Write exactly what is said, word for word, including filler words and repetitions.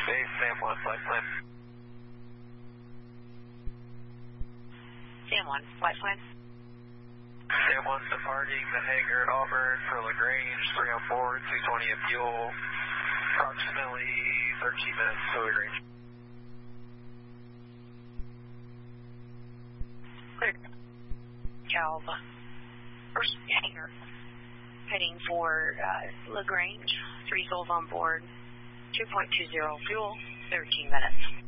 Base Sam one, flight plan. Sam one, flight plan. Sam one departing the hangar at Auburn for LaGrange, three oh four, two twenty of fuel, approximately thirteen minutes to LaGrange. Cleared. Calv, first hangar, heading for uh, LaGrange, three souls on board, two point two zero fuel, thirteen minutes.